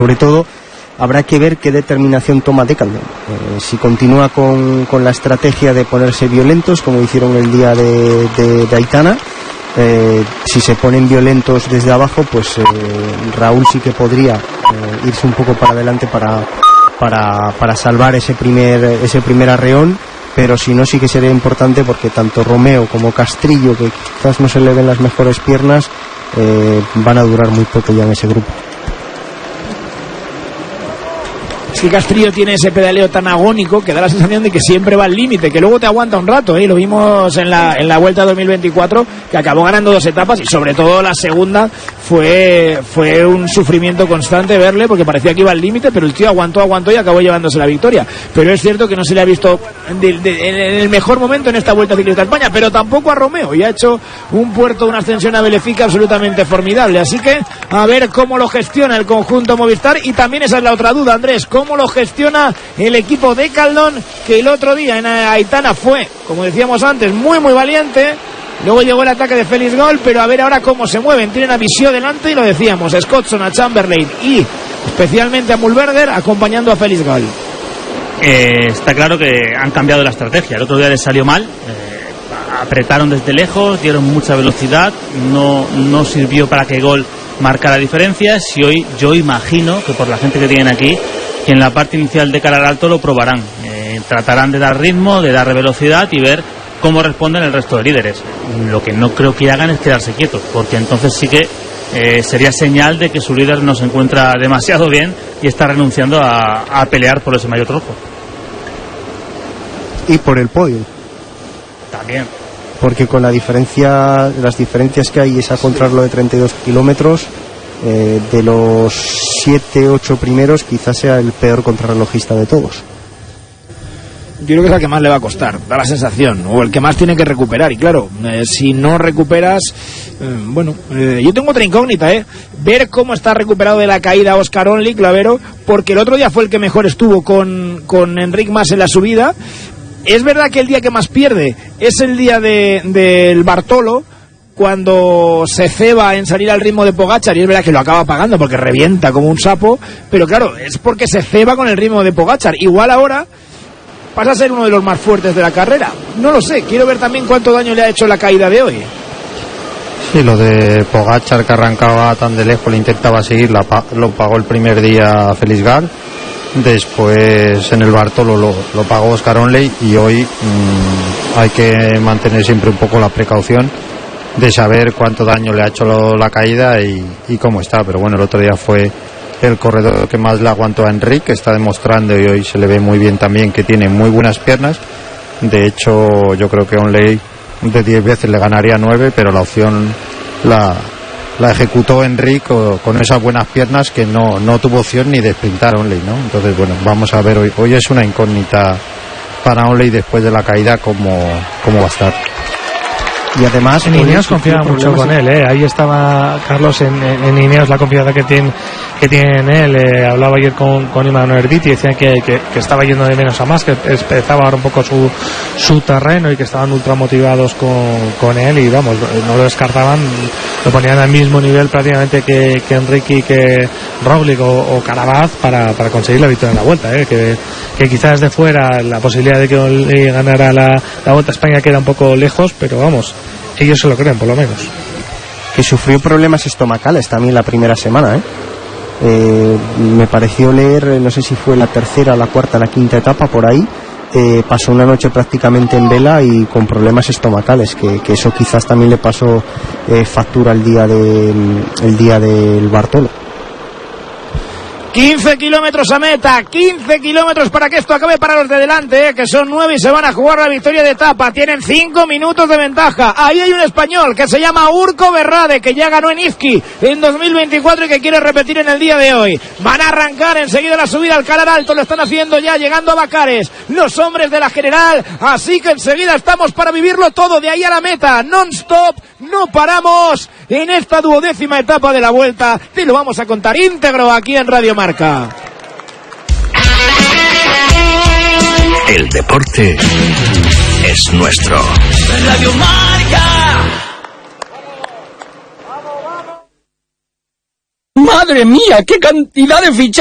Sobre todo habrá que ver qué determinación toma Decathlon. Si continúa con la estrategia de ponerse violentos, como hicieron el día de Aitana, si se ponen violentos desde abajo, pues Raúl sí que podría irse un poco para adelante para salvar ese primer arreón, pero si no, sí que sería importante, porque tanto Romeo como Castrillo, que quizás no se le ven las mejores piernas, van a durar muy poco ya en ese grupo. Es que Castrillo tiene ese pedaleo tan agónico que da la sensación de que siempre va al límite, que luego te aguanta un rato, ¿eh? Lo vimos en la Vuelta 2024, que acabó ganando 2 etapas, y sobre todo la segunda fue un sufrimiento constante verle, porque parecía que iba al límite, pero el tío aguantó y acabó llevándose la victoria. Pero es cierto que no se le ha visto en el mejor momento en esta Vuelta Ciclista a España, pero tampoco a Romeo, y ha hecho una ascensión a Belefica absolutamente formidable. Así que a ver cómo lo gestiona el conjunto Movistar, y también esa es la otra duda, Andrés, cómo lo gestiona el equipo Decathlon, que el otro día en Aitana fue, como decíamos antes, muy muy valiente. Luego llegó el ataque de Félix Gol, pero a ver ahora cómo se mueven. Tienen a Visión delante, y lo decíamos, a Scottson, a Chamberlain y especialmente a Mühlberger acompañando a Félix Gol. Está claro que han cambiado la estrategia. El otro día les salió mal, apretaron desde lejos, dieron mucha velocidad, no sirvió para que Gol marcara diferencias, y hoy yo imagino que por la gente que tienen aquí, que en la parte inicial de cara al alto lo probarán. Tratarán de dar ritmo, de dar velocidad y ver cómo responden el resto de líderes. Lo que no creo que hagan es quedarse quietos, porque entonces sí que sería señal de que su líder no se encuentra demasiado bien y está renunciando a pelear por ese maillot rojo. Y por el podio. También. Porque con las diferencias que hay, esa contrarreloj de 32 kilómetros, de los 7-8 primeros, quizás sea el peor contrarrelojista de todos. Yo creo que es el que más le va a costar, da la sensación, o el que más tiene que recuperar. Y claro, si no recuperas, yo tengo otra incógnita, ver cómo está recuperado de la caída Oscar Only, Clavero, porque el otro día fue el que mejor estuvo con Enric Mas en la subida. Es verdad que el día que más pierde es el día del Bartolo, cuando se ceba en salir al ritmo de Pogačar, y es verdad que lo acaba pagando porque revienta como un sapo, pero claro, es porque se ceba con el ritmo de Pogačar. Igual ahora pasa a ser uno de los más fuertes de la carrera. No lo sé, quiero ver también cuánto daño le ha hecho la caída de hoy. Sí, lo de Pogačar, que arrancaba tan de lejos, le intentaba seguir, lo pagó el primer día Félix Gall. Después en el Bartolo lo pagó Oscar Onley, y hoy hay que mantener siempre un poco la precaución de saber cuánto daño le ha hecho la caída y cómo está. Pero bueno, el otro día fue el corredor que más le aguantó a Enric, que está demostrando, y hoy se le ve muy bien también, que tiene muy buenas piernas. De hecho, yo creo que Onley de 10 veces le ganaría 9, pero la opción la ejecutó Enric con esas buenas piernas, que no tuvo opción ni de sprintar Onley, ¿no? Entonces, bueno, vamos a ver hoy es una incógnita para Onley después de la caída cómo va a estar. Y además en Ineos confiaba mucho con él, ahí estaba Carlos en Ineos, la confianza que tiene en él. Hablaba ayer con Immanuel Erditi, decían que estaba yendo de menos a más, que empezaba ahora un poco su terreno, y que estaban ultra motivados con él, y vamos, no lo descartaban, lo ponían al mismo nivel prácticamente que Enrique y que Roglic o Carapaz para conseguir la victoria en la Vuelta, que quizás desde fuera la posibilidad de que ganara la Vuelta a España queda un poco lejos, pero vamos, ellos se lo creen por lo menos. Que sufrió problemas estomacales también la primera semana, me pareció leer, no sé si fue la tercera, la cuarta, la quinta etapa por ahí, pasó una noche prácticamente en vela y con problemas estomacales, que eso quizás también le pasó factura el día del Bartolo. 15 kilómetros a meta, 15 kilómetros para que esto acabe para los de delante, que son 9 y se van a jugar la victoria de etapa. Tienen 5 minutos de ventaja. Ahí hay un español que se llama Urco Berrade, que ya ganó en Izqui en 2024 y que quiere repetir en el día de hoy. Van a arrancar enseguida la subida al Calar Alto, lo están haciendo ya, llegando a Bacares los hombres de la General, así que enseguida estamos para vivirlo todo, de ahí a la meta, non-stop, no paramos en esta 12ª etapa de la Vuelta. Te lo vamos a contar íntegro aquí en Radio Marca. El deporte es nuestro. Radio Marca. ¡Madre mía! ¡Qué cantidad de fichajes!